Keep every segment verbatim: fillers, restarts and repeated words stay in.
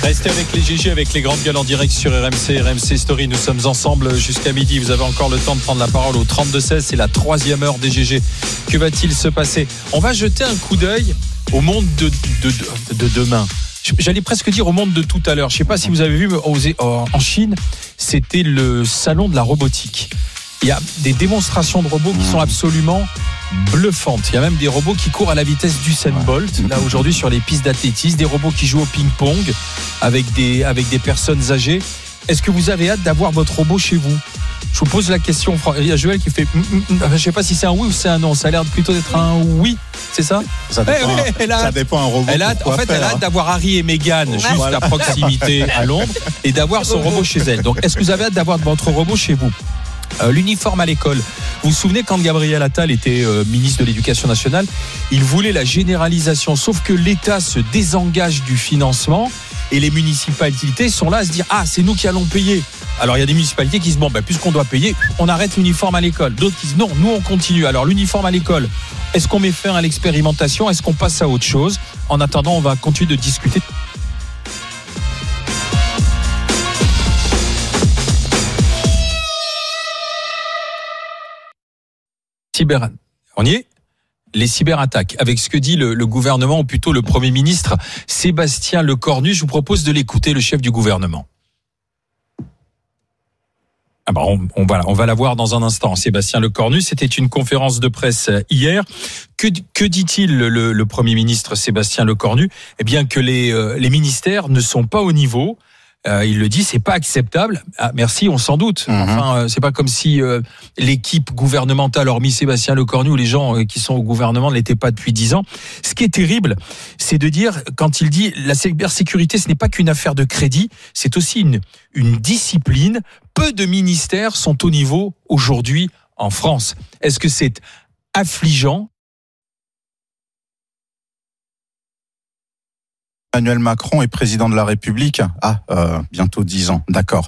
Restez avec les G G, avec les grandes gueules en direct sur R M C, R M C Story. Nous sommes ensemble jusqu'à midi. Vous avez encore le temps de prendre la parole au trente-deux seize. C'est la troisième heure des G G. Que va-t-il se passer ? On va jeter un coup d'œil au monde de, de, de, de demain. J'allais presque dire au monde de tout à l'heure. Je ne sais pas si vous avez vu en Chine, c'était le salon de la robotique. Il y a des démonstrations de robots qui sont absolument bluffantes. Il y a même des robots qui courent à la vitesse d'Usain Bolt, là aujourd'hui sur les pistes d'athlétisme, des robots qui jouent au ping-pong avec des, avec des personnes âgées. Est-ce que vous avez hâte d'avoir votre robot chez vous ? Je vous pose la question. Il y a Joël qui fait je ne sais pas si c'est un oui ou c'est un non. Ça a l'air plutôt d'être un oui, c'est ça ? Ça dépend, eh, ouais, elle a, ça dépend un robot. Elle a, en fait, faire, elle a hâte d'avoir Harry et Meghan oh, juste voilà. à proximité à Londres et d'avoir son robot chez elle. Donc, est-ce que vous avez hâte d'avoir votre robot chez vous ? Euh, l'uniforme à l'école. Vous vous souvenez quand Gabriel Attal était euh, ministre de l'Éducation nationale, il voulait la généralisation, sauf que l'État se désengage du financement et les municipalités sont là à se dire ah c'est nous qui allons payer. Alors il y a des municipalités qui se disent bon ben puisqu'on doit payer, on arrête l'uniforme à l'école. D'autres qui disent non, nous on continue. Alors l'uniforme à l'école, est-ce qu'on met fin à l'expérimentation ? Est-ce qu'on passe à autre chose ? En attendant, on va continuer de discuter. Cyber, on y est ? Les cyberattaques, avec ce que dit le, le gouvernement, ou plutôt le Premier ministre Sébastien Lecornu. Je vous propose de l'écouter, le chef du gouvernement. Ah bah on, on, va, on va la voir dans un instant. Sébastien Lecornu, c'était une conférence de presse hier. Que, que dit-il le, le Premier ministre Sébastien Lecornu ? Eh bien que les, euh, les ministères ne sont pas au niveau. Euh, il le dit, c'est pas acceptable. Ah, merci, on s'en doute. Mm-hmm. Enfin, euh, c'est pas comme si euh, l'équipe gouvernementale, hormis Sébastien Lecornu, ou les gens euh, qui sont au gouvernement ne l'étaient pas depuis dix ans. Ce qui est terrible, c'est de dire, quand il dit la cybersécurité, ce n'est pas qu'une affaire de crédit, c'est aussi une, une discipline. Peu de ministères sont au niveau aujourd'hui en France. Est-ce que c'est affligeant ? Emmanuel Macron est président de la République. Ah, euh, bientôt dix ans, d'accord.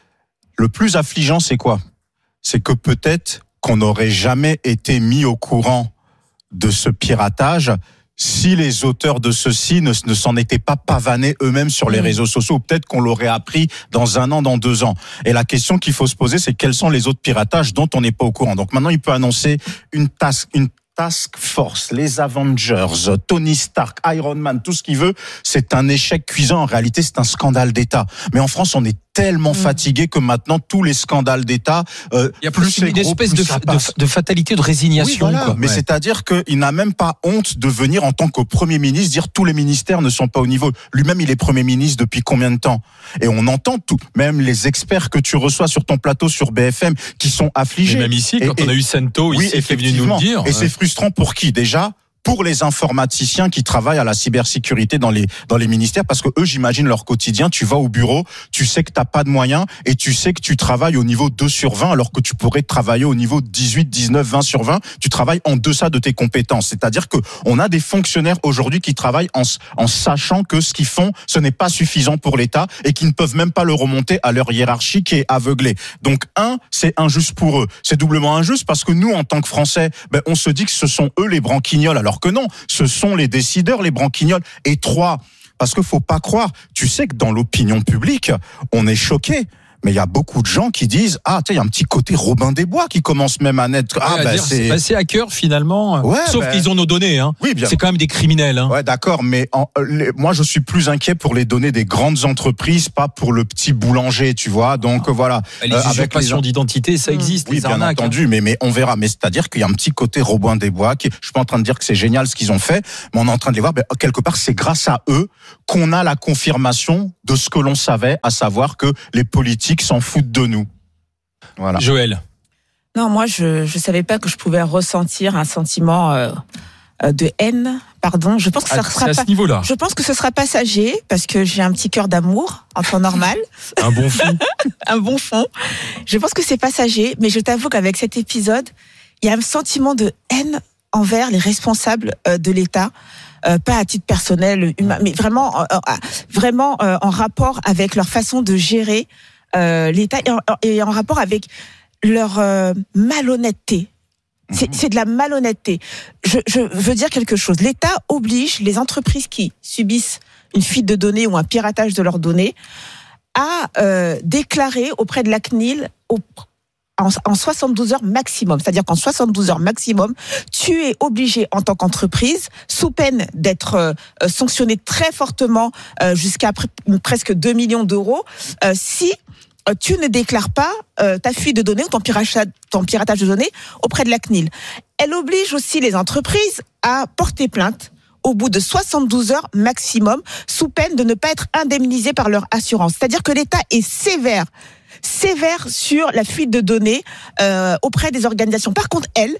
Le plus affligeant, c'est quoi ? C'est que peut-être qu'on n'aurait jamais été mis au courant de ce piratage si les auteurs de ceci ne, ne s'en étaient pas pavanés eux-mêmes sur les réseaux sociaux. Ou peut-être qu'on l'aurait appris dans un an, dans deux ans. Et la question qu'il faut se poser, c'est quels sont les autres piratages dont on n'est pas au courant. Donc maintenant, il peut annoncer une task, une Task Force, les Avengers, Tony Stark, Iron Man, tout ce qu'il veut, c'est un échec cuisant. En réalité, c'est un scandale d'État. Mais en France, on est tellement mmh. fatigué que maintenant, tous les scandales d'État... Euh, il y a plus une espèce de, de, de fatalité, de résignation. Oui, voilà. Quoi. Mais ouais. c'est-à-dire qu'il n'a même pas honte de venir en tant que Premier ministre dire tous les ministères ne sont pas au niveau. Lui-même, il est Premier ministre depuis combien de temps ? Et on entend tout, même les experts que tu reçois sur ton plateau sur B F M qui sont affligés. Et même ici, quand et, on a eu Sento, oui, ici, qui est venu nous le dire. Et ouais. c'est frustrant pour qui déjà ? Pour les informaticiens qui travaillent à la cybersécurité dans les dans les ministères, parce que eux, j'imagine leur quotidien, tu vas au bureau, tu sais que t'as pas de moyens et tu sais que tu travailles au niveau deux sur vingt alors que tu pourrais travailler au niveau dix-huit, dix-neuf, vingt sur vingt, tu travailles en deçà de tes compétences. C'est-à-dire que on a des fonctionnaires aujourd'hui qui travaillent en en sachant que ce qu'ils font, ce n'est pas suffisant pour l'État et qui ne peuvent même pas le remonter à leur hiérarchie qui est aveuglée. Donc un, c'est injuste pour eux. C'est doublement injuste parce que nous, en tant que Français, ben on se dit que ce sont eux les branquignoles alors que non, ce sont les décideurs, les branquignoles. Et trois, parce qu'il faut pas croire, tu sais que dans l'opinion publique, on est choqué. Mais il y a beaucoup de gens qui disent ah tiens il y a un petit côté Robin des Bois qui commence même à naître. Ah ouais, ben dire, c'est c'est passé à cœur finalement. Ouais, sauf ben... qu'ils ont nos données. Hein. Oui, bien. C'est quand même des criminels. Hein. Ouais d'accord, mais en, les, moi je suis plus inquiet pour les données des grandes entreprises, pas pour le petit boulanger, tu vois. Donc ah. voilà. Les euh, usurpations les... d'identité, ça existe. Oui, les bien arnaques, entendu, hein. mais mais on verra. Mais c'est-à-dire qu'il y a un petit côté Robin des Bois. Qui, je suis pas en train de dire que c'est génial ce qu'ils ont fait, mais on est en train de les voir. Ben, quelque part, c'est grâce à eux qu'on a la confirmation de ce que l'on savait, à savoir que les politiques s'en foutent de nous. Voilà. Joël. Non, moi, je je savais pas que je pouvais ressentir un sentiment euh, de haine. Pardon, je pense que ça à, sera à pas. Ce niveau-là. Je pense que ce sera passager parce que j'ai un petit cœur d'amour en temps normal. Un bon fond. un bon fond. Je pense que c'est passager, mais je t'avoue qu'avec cet épisode, il y a un sentiment de haine envers les responsables euh, de l'État. Euh, pas à titre personnel, humain, mais vraiment, euh, euh, vraiment euh, en rapport avec leur façon de gérer euh, l'État et en, et en rapport avec leur euh, malhonnêteté. C'est, c'est de la malhonnêteté. Je, je veux dire quelque chose. L'État oblige les entreprises qui subissent une fuite de données ou un piratage de leurs données, à euh, déclarer auprès de la C N I L au, en, en soixante-douze heures maximum. C'est-à-dire qu'en soixante-douze heures maximum, tu es obligé en tant qu'entreprise, sous peine d'être euh, sanctionné très fortement euh, jusqu'à pr- presque deux millions d'euros, euh, si euh, tu ne déclares pas euh, ta fuite de données ou ton piratage, ton piratage de données auprès de la C N I L. Elle oblige aussi les entreprises à porter plainte au bout de soixante-douze heures maximum, sous peine de ne pas être indemnisées par leur assurance. C'est-à-dire que l'État est sévère, sévère sur la fuite de données euh, auprès des organisations. Par contre, elle,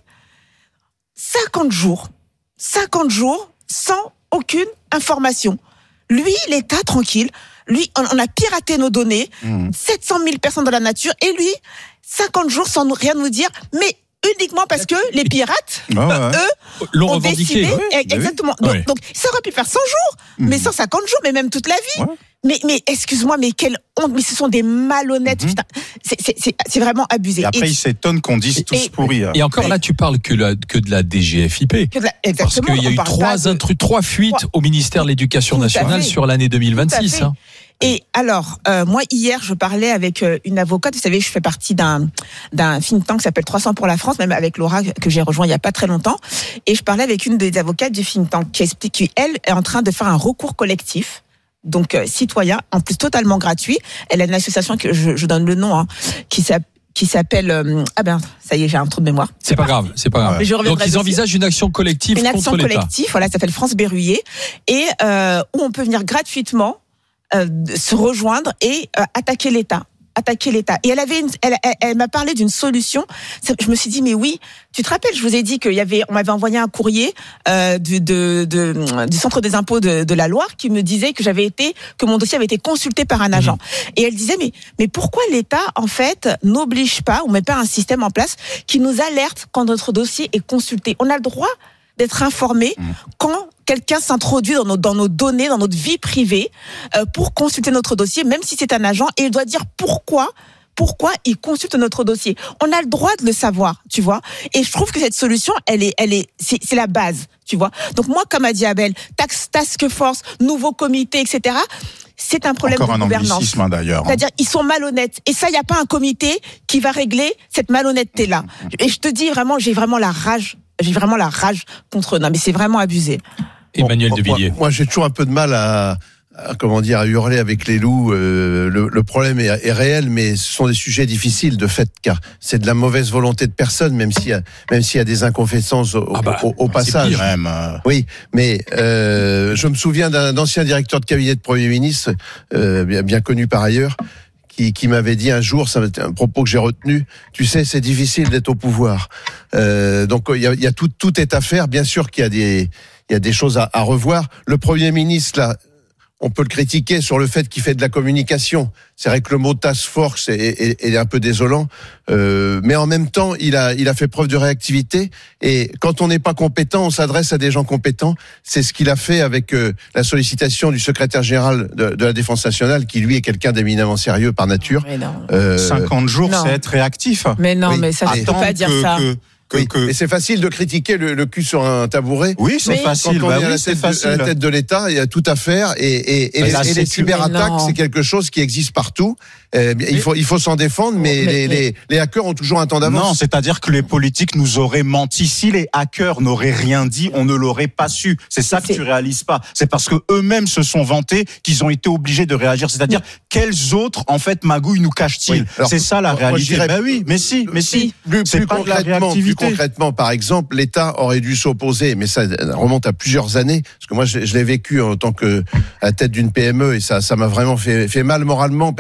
cinquante jours, cinquante jours sans aucune information. Lui, l'État, tranquille, lui, on, on a piraté nos données, mmh. sept cent mille personnes dans la nature, et lui, cinquante jours sans nous, rien nous dire, mais uniquement parce que les pirates, oh ouais. eux, l'ont ont revendiqué. décidé, Oui, exactement. oui. Donc, oui. donc, ça aurait pu faire cent jours, mmh. mais cent cinquante jours, mais même toute la vie. Ouais. Mais, mais, excuse-moi, mais quelle honte, mais ce sont des malhonnêtes, mmh. putain. C'est, c'est, c'est, c'est vraiment abusé. Et après, et, ils s'étonnent qu'on dise tous pourris. Et encore et, là, tu parles que, la, que de la D G F I P. Que de la, exactement. Parce qu'il y a eu trois, de... intru, trois fuites trois... au ministère de l'Éducation Tout nationale sur l'année deux mille vingt-six. Hein. Et alors, euh, moi, hier, je parlais avec euh, une avocate. Vous savez, je fais partie d'un, d'un think tank qui s'appelle trois cents pour la France, même avec Laura, que j'ai rejoint il n'y a pas très longtemps. Et je parlais avec une des avocates du think tank qui explique qu'elle est en train de faire un recours collectif. Donc, euh, citoyen, en plus totalement gratuit. Elle a une association, que je, je donne le nom, hein, qui s'appelle qui s'appelle euh, ah ben ça y est, j'ai un trou de mémoire. C'est, c'est pas grave, c'est pas grave. Ouais. Donc ils dessus. envisagent une action collective une contre action l'État. collective, voilà, ça s'appelle France Berruyer, et euh, où on peut venir gratuitement euh, se rejoindre et euh, attaquer l'État. attaquer l'État. Et elle avait, une, elle, elle, elle m'a parlé d'une solution. Je me suis dit, mais oui, tu te rappelles, je vous ai dit qu'il y avait, on m'avait envoyé un courrier euh, du, de, de, du Centre des impôts de, de la Loire qui me disait que j'avais été, que mon dossier avait été consulté par un agent. Mmh. Et elle disait, mais, mais pourquoi l'État, en fait, n'oblige pas ou met pas un système en place qui nous alerte quand notre dossier est consulté? On a le droit d'être informé mmh. quand quelqu'un s'introduit dans nos, dans nos données, dans notre vie privée, euh, pour consulter notre dossier, même si c'est un agent, et il doit dire pourquoi, pourquoi il consulte notre dossier. On a le droit de le savoir, tu vois. Et je trouve que cette solution, elle est, elle est, c'est, c'est la base, tu vois. Donc moi, comme a dit Abel, tax, task force, nouveau comité, et cetera. C'est un problème Encore de un gouvernance. anglicisme, d'ailleurs. C'est-à-dire, ils sont malhonnêtes. Et ça, il n'y a pas un comité qui va régler cette malhonnêteté-là. Et je te dis vraiment, j'ai vraiment la rage. J'ai vraiment la rage contre eux. Non, mais c'est vraiment abusé. Emmanuel bon, de Villiers. Moi, moi, j'ai toujours un peu de mal à, à comment dire, à hurler avec les loups. Euh, le, le problème est, est réel, mais ce sont des sujets difficiles de fait, car c'est de la mauvaise volonté de personne, même s'il y a, même s'il y a des inconfessances au, ah bah, au, au passage. Pire, même. Oui, mais euh, je me souviens d'un ancien directeur de cabinet de Premier ministre, euh, bien, bien connu par ailleurs, qui, qui m'avait dit un jour, ça c'était un propos que j'ai retenu, tu sais, c'est difficile d'être au pouvoir. Euh, donc il y a, il y a tout, tout est à faire. Bien sûr qu'il y a des, il y a des choses à, à revoir. Le Premier ministre, là, on peut le critiquer sur le fait qu'il fait de la communication. C'est vrai que le mot task force est, est, est un peu désolant, euh, mais en même temps, il a, il a fait preuve de réactivité. Et quand on n'est pas compétent, on s'adresse à des gens compétents. C'est ce qu'il a fait avec euh, la sollicitation du secrétaire général de, de la Défense nationale, qui lui est quelqu'un d'éminemment sérieux par nature. Euh, cinquante jours, non. C'est être réactif. Mais non, oui. mais ça, je ne peux pas dire que, ça. Que... Oui, que... Et c'est facile de critiquer le, le cul sur un tabouret. Oui, c'est mais facile. Quand on bah est oui, à, la c'est tête facile. De, à la tête de l'État, il y a tout à faire. Et, et, et, les, et les cyberattaques, c'est quelque chose qui existe partout. Euh, il faut, il faut s'en défendre, mais, mais, les, mais les, les hackers ont toujours un temps d'avance. Non, c'est-à-dire que les politiques nous auraient menti. Si les hackers n'auraient rien dit, on ne l'aurait pas su. C'est ça que c'est... tu réalises pas. C'est parce que eux-mêmes se sont vantés qu'ils ont été obligés de réagir. C'est-à-dire, oui. quels autres, en fait, magouilles nous cachent-ils? Oui. Alors, c'est ça la réalité. Moi, bah oui, mais si, mais si. Plus, c'est plus pas concrètement, de la réactivité. Plus concrètement, par exemple, l'État aurait dû s'opposer, mais ça remonte à plusieurs années, parce que moi, je, je l'ai vécu en tant que à la tête d'une P M E, et ça, ça m'a vraiment fait, fait mal moralement.